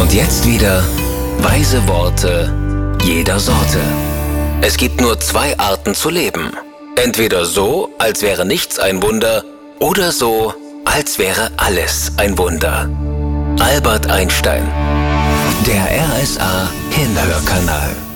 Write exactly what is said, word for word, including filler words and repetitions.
Und jetzt wieder weise Worte jeder Sorte. Es gibt nur zwei Arten zu leben. Entweder so, als wäre nichts ein Wunder, oder so, als wäre alles ein Wunder. Albert Einstein. Der R S A Kinderhörkanal.